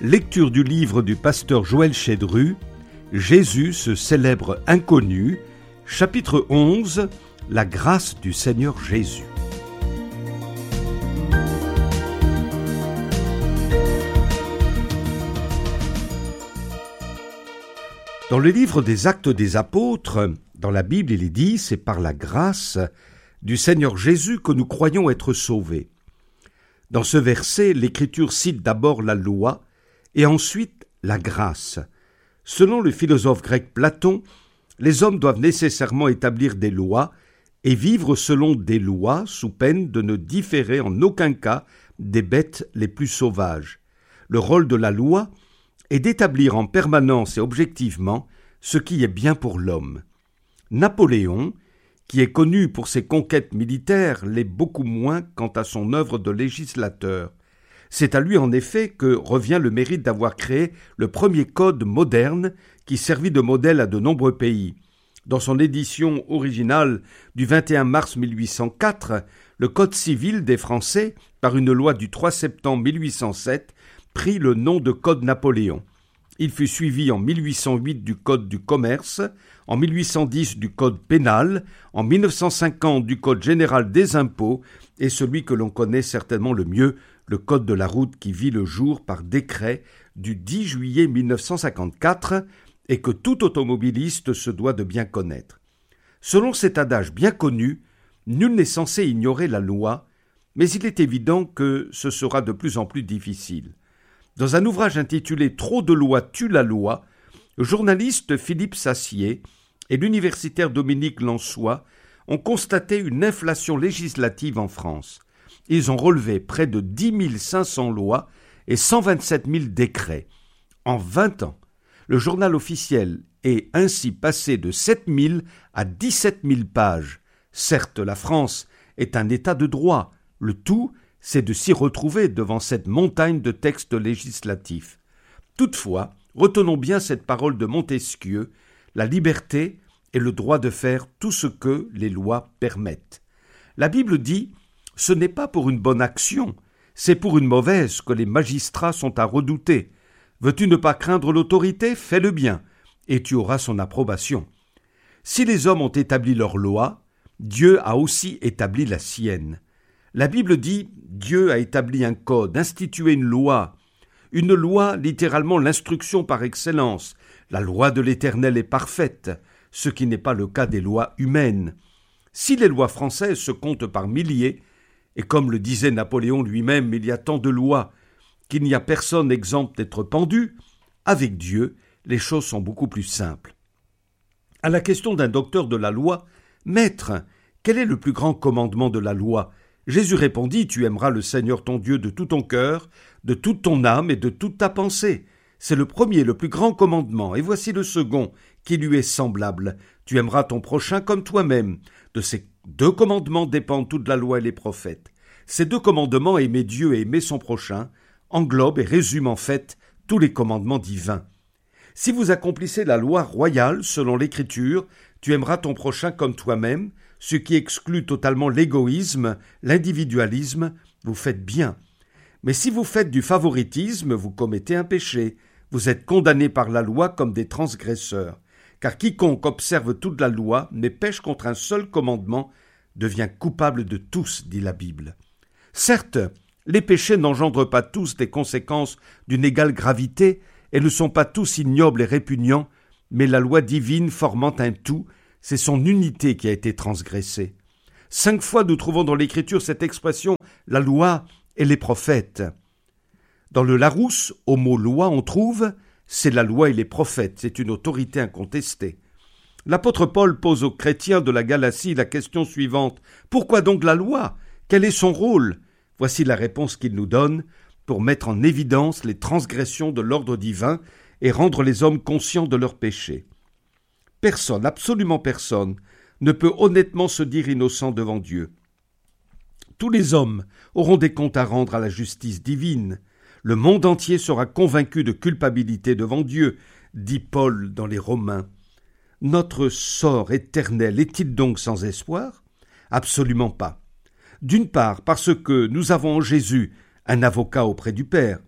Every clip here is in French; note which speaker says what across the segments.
Speaker 1: Lecture du livre du pasteur Joël Chedru, Jésus, ce célèbre inconnu, chapitre 11, la grâce du Seigneur Jésus. Dans le livre des Actes des Apôtres, dans la Bible, il est dit, c'est par la grâce du Seigneur Jésus que nous croyons être sauvés. Dans ce verset, l'Écriture cite d'abord la loi et ensuite la grâce. Selon le philosophe grec Platon, les hommes doivent nécessairement établir des lois et vivre selon des lois sous peine de ne différer en aucun cas des bêtes les plus sauvages. Le rôle de la loi est d'établir en permanence et objectivement ce qui est bien pour l'homme. Napoléon, qui est connu pour ses conquêtes militaires, l'est beaucoup moins quant à son œuvre de législateur. C'est à lui en effet que revient le mérite d'avoir créé le premier code moderne qui servit de modèle à de nombreux pays. Dans son édition originale du 21 mars 1804, le Code civil des Français, par une loi du 3 septembre 1807, prit le nom de Code Napoléon. Il fut suivi en 1808 du Code du commerce, en 1810 du Code pénal, en 1950 du Code général des impôts et celui que l'on connaît certainement le mieux, le Code de la route qui vit le jour par décret du 10 juillet 1954 et que tout automobiliste se doit de bien connaître. Selon cet adage bien connu, nul n'est censé ignorer la loi, mais il est évident que ce sera de plus en plus difficile. Dans un ouvrage intitulé « Trop de lois tue la loi », le journaliste Philippe Sassier et l'universitaire Dominique Lançois ont constaté une inflation législative en France. Ils ont relevé près de 10 500 lois et 127 000 décrets. En 20 ans, le journal officiel est ainsi passé de 7 000 à 17 000 pages. Certes, la France est un État de droit. Le tout, c'est de s'y retrouver devant cette montagne de textes législatifs. Toutefois, retenons bien cette parole de Montesquieu, la liberté est le droit de faire tout ce que les lois permettent. La Bible dit « Ce n'est pas pour une bonne action, c'est pour une mauvaise que les magistrats sont à redouter. Veux-tu ne pas craindre l'autorité? Fais le bien, et tu auras son approbation. » Si les hommes ont établi leur loi, Dieu a aussi établi la sienne. La Bible dit « Dieu a établi un code, institué une loi. » Une loi, littéralement l'instruction par excellence. La loi de l'Éternel est parfaite, ce qui n'est pas le cas des lois humaines. Si les lois françaises se comptent par milliers, et comme le disait Napoléon lui-même, il y a tant de lois qu'il n'y a personne exempt d'être pendu, avec Dieu, les choses sont beaucoup plus simples. À la question d'un docteur de la loi, « Maître, quel est le plus grand commandement de la loi ?» Jésus répondit, « Tu aimeras le Seigneur ton Dieu de tout ton cœur, de toute ton âme et de toute ta pensée. C'est le premier, le plus grand commandement, et voici le second, qui lui est semblable. Tu aimeras ton prochain comme toi-même. De ces 2 commandements dépendent toute la loi et les prophètes. Ces 2 commandements, aimer Dieu et aimer son prochain, englobent et résument en fait tous les commandements divins. Si vous accomplissez la loi royale selon l'Écriture, tu aimeras ton prochain comme toi-même, ce qui exclut totalement l'égoïsme, l'individualisme, vous faites bien. Mais si vous faites du favoritisme, vous commettez un péché. Vous êtes condamnés par la loi comme des transgresseurs. Car quiconque observe toute la loi, mais pêche contre un seul commandement, devient coupable de tous, dit la Bible. Certes, les péchés n'engendrent pas tous des conséquences d'une égale gravité et ne sont pas tous ignobles et répugnants, mais la loi divine formant un tout, c'est son unité qui a été transgressée. 5 fois nous trouvons dans l'Écriture cette expression « la loi et les prophètes ». Dans le Larousse, au mot « loi », on trouve « c'est la loi et les prophètes », c'est une autorité incontestée. L'apôtre Paul pose aux chrétiens de la Galatie la question suivante « Pourquoi donc la loi? Quel est son rôle ?» Voici la réponse qu'il nous donne pour mettre en évidence les transgressions de l'ordre divin et rendre les hommes conscients de leurs péchés. Personne, absolument personne, ne peut honnêtement se dire innocent devant Dieu. Tous les hommes auront des comptes à rendre à la justice divine. Le monde entier sera convaincu de culpabilité devant Dieu, dit Paul dans les Romains. Notre sort éternel est-il donc sans espoir? Absolument pas. D'une part, parce que nous avons en Jésus un avocat auprès du Père.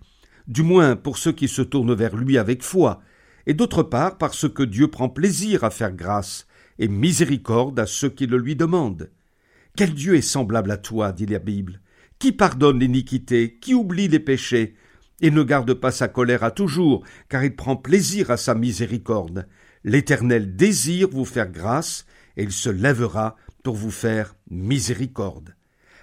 Speaker 1: du moins pour ceux qui se tournent vers lui avec foi, et d'autre part parce que Dieu prend plaisir à faire grâce et miséricorde à ceux qui le lui demandent. Quel Dieu est semblable à toi, dit la Bible, qui pardonne l'iniquité, qui oublie les péchés, et ne garde pas sa colère à toujours, car il prend plaisir à sa miséricorde. L'Éternel désire vous faire grâce, et il se lèvera pour vous faire miséricorde.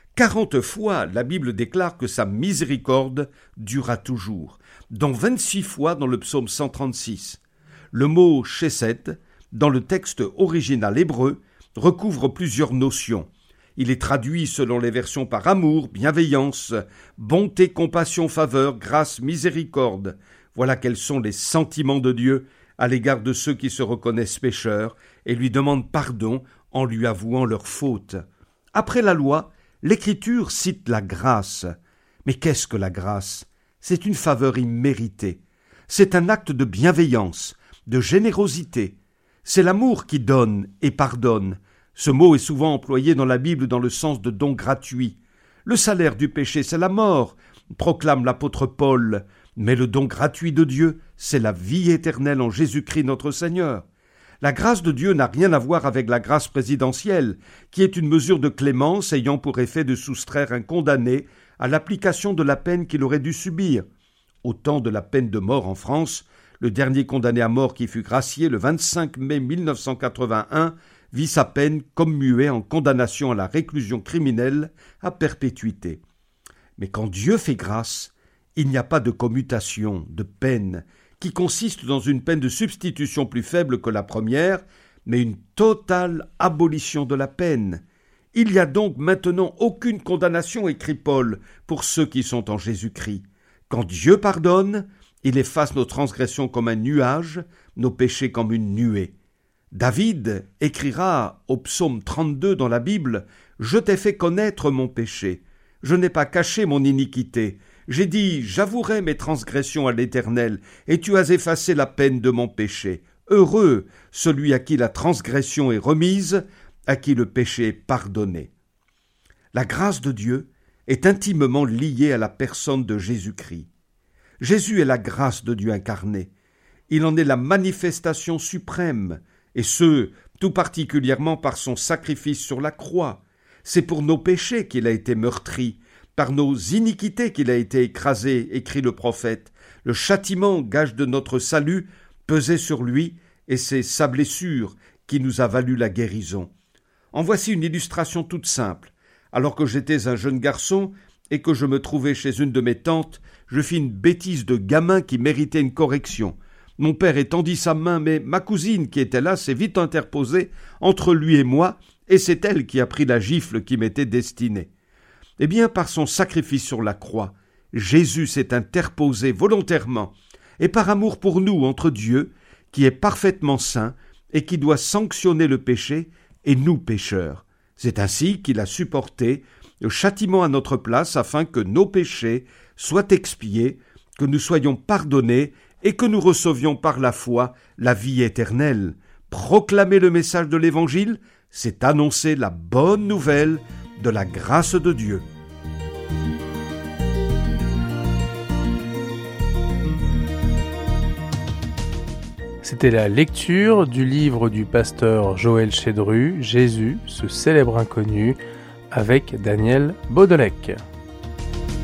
Speaker 1: 40 fois, la Bible déclare que sa miséricorde durera toujours, dont 26 fois dans le psaume 136. Le mot « chesed », dans le texte original hébreu, recouvre plusieurs notions. Il est traduit selon les versions par amour, bienveillance, bonté, compassion, faveur, grâce, miséricorde. Voilà quels sont les sentiments de Dieu à l'égard de ceux qui se reconnaissent pécheurs et lui demandent pardon en lui avouant leurs fautes. Après la loi, l'Écriture cite la grâce. Mais qu'est-ce que la grâce? C'est une faveur imméritée. C'est un acte de bienveillance, de générosité. C'est l'amour qui donne et pardonne. Ce mot est souvent employé dans la Bible dans le sens de don gratuit. Le salaire du péché, c'est la mort, proclame l'apôtre Paul, mais le don gratuit de Dieu, c'est la vie éternelle en Jésus-Christ notre Seigneur. La grâce de Dieu n'a rien à voir avec la grâce présidentielle, qui est une mesure de clémence ayant pour effet de soustraire un condamné à l'application de la peine qu'il aurait dû subir. Au temps de la peine de mort en France, le dernier condamné à mort qui fut gracié le 25 mai 1981 vit sa peine commuée en condamnation à la réclusion criminelle à perpétuité. Mais quand Dieu fait grâce, il n'y a pas de commutation, de peine, qui consiste dans une peine de substitution plus faible que la première, mais une totale abolition de la peine. Il n'y a donc maintenant aucune condamnation, écrit Paul, pour ceux qui sont en Jésus-Christ. Quand Dieu pardonne, il efface nos transgressions comme un nuage, nos péchés comme une nuée. David écrira au psaume 32 dans la Bible « Je t'ai fait connaître mon péché, je n'ai pas caché mon iniquité. J'ai dit, j'avouerai mes transgressions à l'Éternel, et tu as effacé la peine de mon péché. Heureux celui à qui la transgression est remise, à qui le péché est pardonné. » La grâce de Dieu est intimement liée à la personne de Jésus-Christ. Jésus est la grâce de Dieu incarnée. Il en est la manifestation suprême, et ce, tout particulièrement par son sacrifice sur la croix. C'est pour nos péchés qu'il a été meurtri, par nos iniquités qu'il a été écrasé, écrit le prophète. Le châtiment, gage de notre salut, pesait sur lui, et c'est sa blessure qui nous a valu la guérison. En voici une illustration toute simple. Alors que j'étais un jeune garçon et que je me trouvais chez une de mes tantes, je fis une bêtise de gamin qui méritait une correction. Mon père étendit sa main, mais ma cousine qui était là s'est vite interposée entre lui et moi, et c'est elle qui a pris la gifle qui m'était destinée. Eh bien, par son sacrifice sur la croix, Jésus s'est interposé volontairement, et par amour pour nous entre Dieu, qui est parfaitement saint, et qui doit sanctionner le péché, et nous pécheurs. C'est ainsi qu'il a supporté le châtiment à notre place, afin que nos péchés soient expiés, que nous soyons pardonnés, et que nous recevions par la foi la vie éternelle. Proclamer le message de l'Évangile, c'est annoncer la bonne nouvelle de la grâce de Dieu.
Speaker 2: C'était la lecture du livre du pasteur Joël Chédru, Jésus, ce célèbre inconnu, avec Daniel Baudelec.